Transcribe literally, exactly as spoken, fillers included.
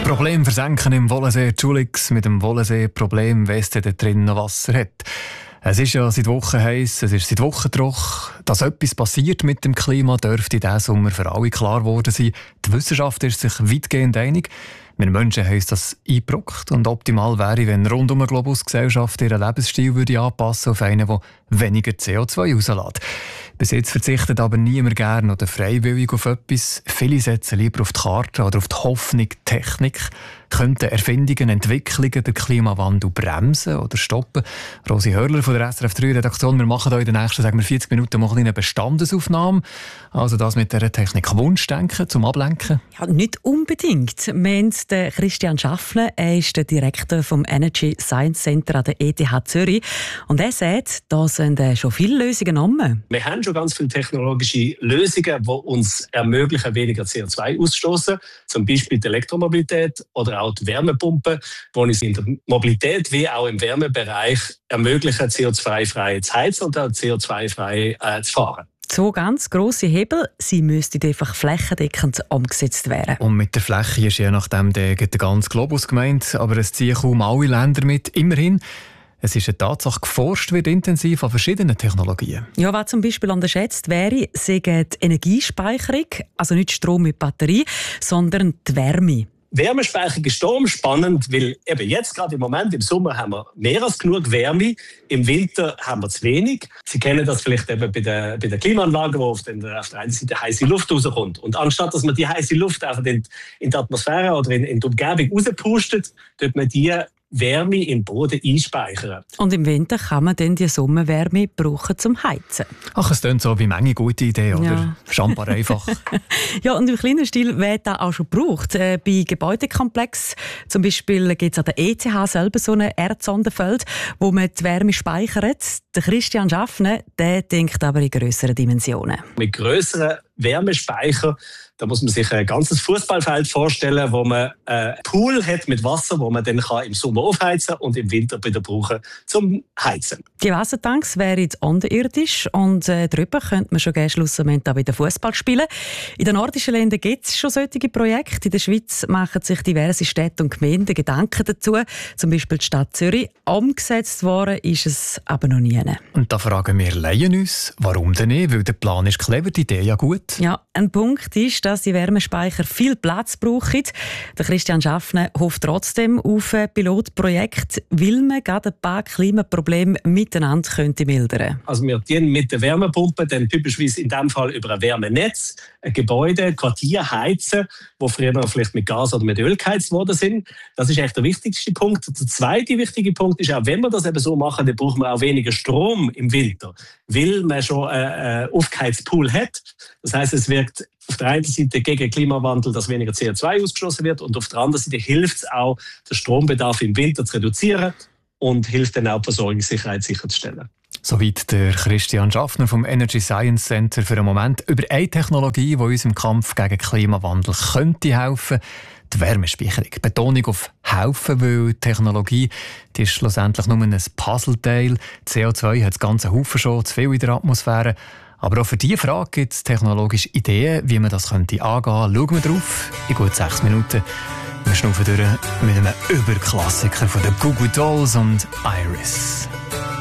Problem versenken im Wollensee Julix mit dem Wollensee-Problem, weiss der drin noch Wasser hat. Es ist ja seit Wochen heiß, es ist seit Wochen trocken. Dass etwas passiert mit dem Klima, dürfte diesen Sommer für alle klar geworden sein. Die Wissenschaft ist sich weitgehend einig. Wir Menschen haben das eingebrockt und optimal wäre, wenn rund um die Globus-Gesellschaft ihren Lebensstil würde anpassen auf einen, der weniger C O zwei rauslässt. Bis jetzt verzichtet aber niemand gerne oder freiwillig auf etwas. Viele setzen lieber auf die Karte oder auf die Hoffnung, Technik. Könnten Erfindungen, Entwicklungen den Klimawandel bremsen oder stoppen? Rosi Hörler von der S R F drei Redaktion. Wir machen hier in den nächsten sagen wir, vierzig Minuten mal eine Bestandesaufnahme. Also das mit dieser Technik Wunschdenken zum Ablenken? Ja, nicht unbedingt. Wir haben den Christian Schaffner, er ist der Direktor vom Energy Science Center an der E T H Zürich. Und er sagt, da sind schon viele Lösungen genommen. Wir haben schon ganz viele technologische Lösungen, die uns ermöglichen, weniger C O zwei auszustoßen. Zum Beispiel die Elektromobilität oder auch die Wärmepumpe, die uns in der Mobilität wie auch im Wärmebereich ermöglichen, C O zwei frei zu heizen und auch C O zwei frei äh, zu fahren. So ganz grosse Hebel, sie müssten einfach flächendeckend umgesetzt werden. Und mit der Fläche ist je nachdem der, der ganze Globus gemeint, aber es ziehen kaum alle Länder mit. Immerhin, es ist eine Tatsache, geforscht wird intensiv an verschiedenen Technologien. Ja, was zum Beispiel unterschätzt wäre, sei die Energiespeicherung, also nicht Strom mit Batterie, sondern die Wärme. Wärmespeicherung ist darum spannend, weil eben jetzt gerade im Moment, im Sommer haben wir mehr als genug Wärme, im Winter haben wir zu wenig. Sie kennen das vielleicht eben bei der, bei der Klimaanlage, wo auf, den, auf der einen Seite heiße Luft rauskommt. Und anstatt dass man die heiße Luft einfach in, in die Atmosphäre oder in, in die Umgebung rauspustet, tut man die Wärme im Boden einspeichern. Und im Winter kann man dann die Sommerwärme brauchen zum Heizen. Ach, es klingt so wie eine gute Idee, oder? Ja. Schambar einfach. Ja, und im kleinen Stil wird das auch schon gebraucht. Äh, bei Gebäudekomplex, zum Beispiel gibt es an der E T H selber so ein Erdsondenfeld, wo man die Wärme speichert. Der Christian Schaffner, der denkt aber in grösseren Dimensionen. Mit grösseren Wärmespeicher, da muss man sich ein ganzes Fußballfeld vorstellen, wo man einen Pool hat mit Wasser, wo man dann im Sommer aufheizen und im Winter wieder brauchen zum Heizen. Die Wassertanks wären unterirdisch und äh, darüber könnte man schon gerne schlussendlich auch wieder Fußball spielen. In den nordischen Ländern gibt es schon solche Projekte. In der Schweiz machen sich diverse Städte und Gemeinden Gedanken dazu, zum Beispiel die Stadt Zürich. Umgesetzt worden ist es aber noch nie. Und da fragen wir Laien uns, warum denn nicht? Weil der Plan ist clever, die Idee ja gut. Ja, ein Punkt ist, dass die Wärmespeicher viel Platz brauchen. Der Christian Schaffner hofft trotzdem auf ein Pilotprojekt, weil man gerade ein paar Klimaprobleme miteinander könnte mildern. Also wir dienen mit der Wärmepumpe dann typischerweise in diesem Fall über ein Wärmenetz ein Gebäude, ein Quartier heizen, wo früher noch vielleicht mit Gas oder mit Öl geheizt worden sind. Das ist echt der wichtigste Punkt. Der zweite wichtige Punkt ist auch, wenn wir das eben so machen, dann braucht man auch weniger Strom im Winter, weil man schon einen aufgeheizten Pool hat. Das heisst, es wirkt auf der einen Seite gegen den Klimawandel, dass weniger C O zwei ausgestoßen wird, und auf der anderen Seite hilft es auch, den Strombedarf im Winter zu reduzieren und hilft dann auch, die Versorgungssicherheit sicherzustellen. Soweit der Christian Schaffner vom Energy Science Center für einen Moment über eine Technologie, die uns im Kampf gegen den Klimawandel könnte helfen. Die Wärmespeicherung. Betonung auf helfen, weil die Technologie die ist schlussendlich nur ein Puzzleteil. C O zwei hat das ganze Haufen schon, zu viel in der Atmosphäre. Aber auch für diese Frage gibt es technologische Ideen, wie man das könnte angehen. Schauen wir drauf in gut sechs Minuten. Wir schnaufen durch mit einem Überklassiker von den Goo Goo Dolls und Iris.